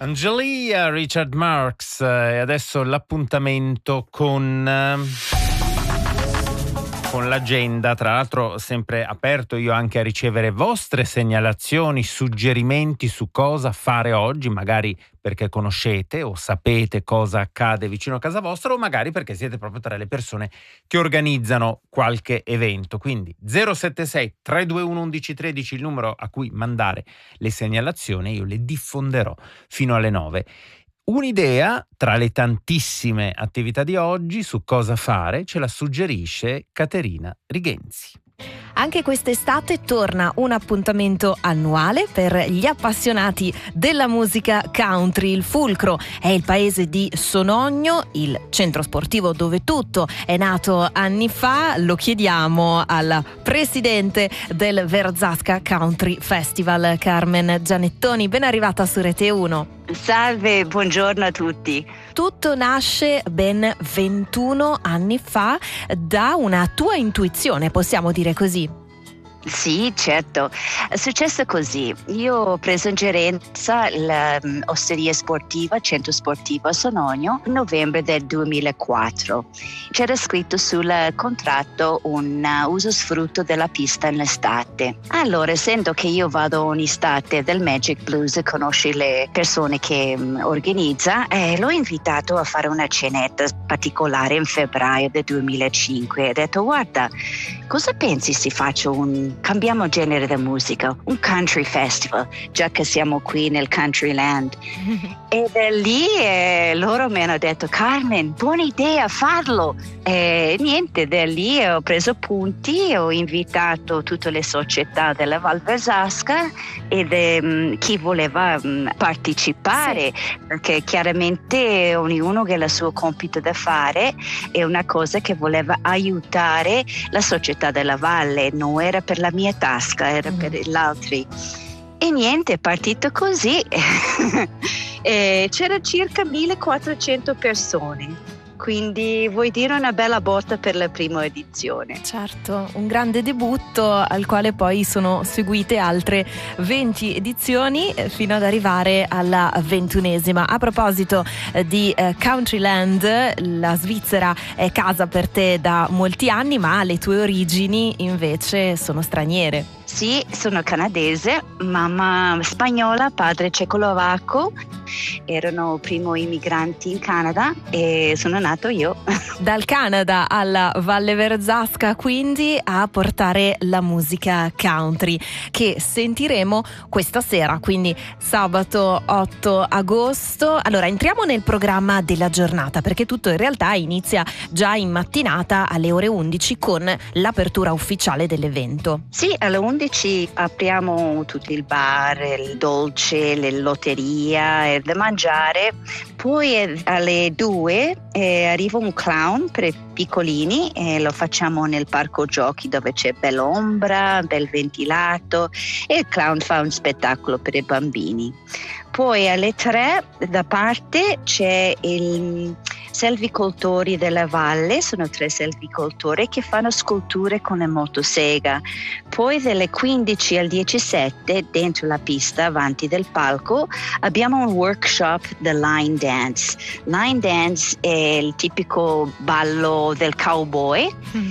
Angelia, Richard Marx, e adesso l'appuntamento con l'agenda, tra l'altro sempre aperto io anche a ricevere vostre segnalazioni, suggerimenti su cosa fare oggi, magari perché conoscete o sapete cosa accade vicino a casa vostra o magari perché siete proprio tra le persone che organizzano qualche evento. Quindi 076 321 1113 il numero a cui mandare le segnalazioni, io le diffonderò fino alle 9. Un'idea tra le tantissime attività di oggi su cosa fare ce la suggerisce Caterina Righenzi. Anche quest'estate torna un appuntamento annuale per gli appassionati della musica country. Il Fulcro è il paese di Sonogno, il centro sportivo dove tutto è nato anni fa. Lo chiediamo al presidente del Verzasca Country Festival, Carmen Gianettoni. Ben arrivata su Rete 1. Salve, buongiorno a tutti. Tutto nasce ben 21 anni fa da una tua intuizione, possiamo dire così. Sì, certo. È successo così. Io ho preso in gerenza l'osteria sportiva, centro sportivo a Sonogno, in novembre del 2004. C'era scritto sul contratto un usufrutto della pista in estate. Allora, essendo che io vado ogni estate del Magic Blues e conosci le persone che organizza, l'ho invitato a fare una cenetta particolare in febbraio del 2005. Ho detto, guarda, cosa pensi se faccio cambiamo genere di musica, un country festival, già che siamo qui nel Countryland. E da lì loro mi hanno detto, Carmen, buona idea, farlo. E niente, da lì ho preso punti, ho invitato tutte le società della Val Verzasca e chi voleva partecipare, sì. Perché chiaramente ognuno ha il suo compito da fare, è una cosa che voleva aiutare la società della Valle, non era per la mia tasca, era per gli altri. E niente, è partito così. E c'era circa 1400 persone. Quindi vuoi dire una bella botta per la prima edizione. Certo, un grande debutto al quale poi sono seguite altre 20 edizioni fino ad arrivare alla 21esima. A proposito di Countryland, la Svizzera è casa per te da molti anni, ma le tue origini invece sono straniere. Sì, sono canadese, mamma spagnola, padre cecoslovacco, erano primo immigranti in Canada e sono nato io. Dal Canada alla Valle Verzasca quindi a portare la musica country che sentiremo questa sera, quindi sabato 8 agosto. Allora entriamo nel programma della giornata perché tutto in realtà inizia già in mattinata alle ore 11 con l'apertura ufficiale dell'evento. Sì, alle 11 apriamo tutti il bar, il dolce, le lotteria e da mangiare. Poi alle 2 arriva un clown per i piccolini e lo facciamo nel parco giochi dove c'è bella ombra, bel ventilato e il clown fa un spettacolo per i bambini. Poi alle 3 da parte c'è il selvicoltori della valle, sono 3 selvicoltori che fanno sculture con la motosega. Poi dalle 15 al 17 dentro la pista avanti del palco abbiamo un workshop del line dance. Line dance è il tipico ballo del cowboy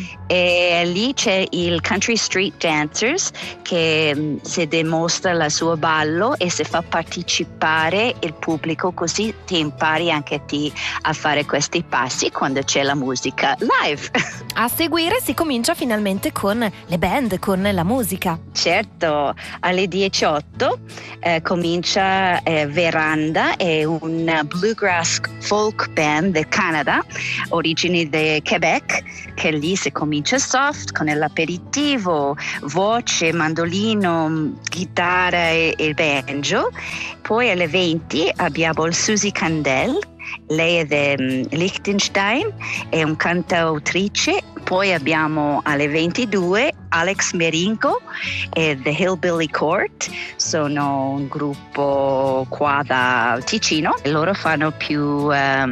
e lì c'è il Country Street Dancers che si dimostra il suo ballo e si fa partecipare il pubblico, così ti impari anche te a fare questi passi quando c'è la musica live. A seguire si comincia finalmente con le band, con la musica. Certo, alle 18 comincia Veranda, è un bluegrass folk band del Canada, origini di Quebec, che lì si comincia soft con l'aperitivo, voce, mandolino, chitarra e banjo. Poi alle 20 abbiamo il Susie Candel, lei è di Liechtenstein, è un cantautrice. Poi abbiamo alle 22 Alex Meringo e The Hillbilly Court, sono un gruppo qua da Ticino, loro fanno più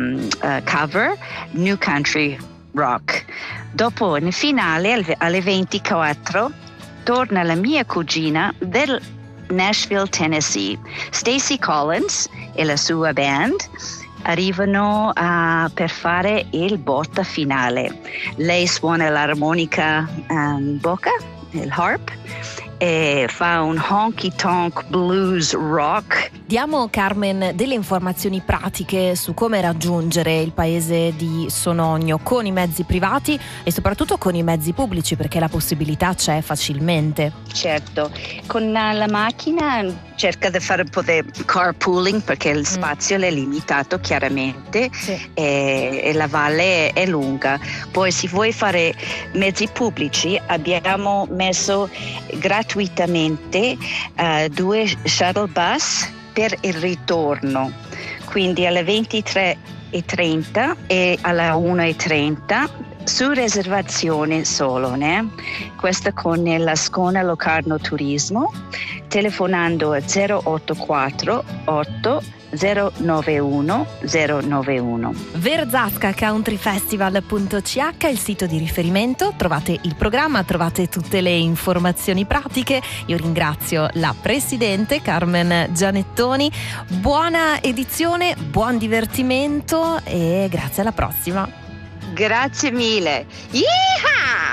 cover, new country rock. Dopo nel finale alle 24 torna la mia cugina del Nashville, Tennessee. Stacey Collins e la sua band arrivano per fare il botta finale. Lei suona l'armonica bocca, il harp, e fa un honky tonk blues rock. Diamo, Carmen, delle informazioni pratiche su come raggiungere il paese di Sonogno con i mezzi privati e soprattutto con i mezzi pubblici, perché la possibilità c'è facilmente. Certo, con la macchina cerca di fare un po' di carpooling perché il spazio è limitato chiaramente, sì. e la valle è lunga. Poi se vuoi fare mezzi pubblici abbiamo messo gratuitamente 2 shuttle bus per il ritorno, quindi alle 23:30 e alla 1:30 su riservazione solo, né? Questo con l'Ascona Locarno Turismo, telefonando a 084 8 091 091. Verzascacountryfestival.ch è il sito di riferimento, trovate il programma, trovate tutte le informazioni pratiche. Io ringrazio la presidente Carmen Gianettoni, buona edizione, buon divertimento e grazie, alla prossima. Grazie mille. Yeehaw!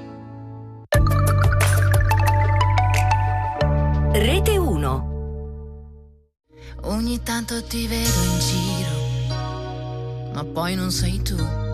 Rete 1. Ogni tanto ti vedo in giro, ma poi non sei tu.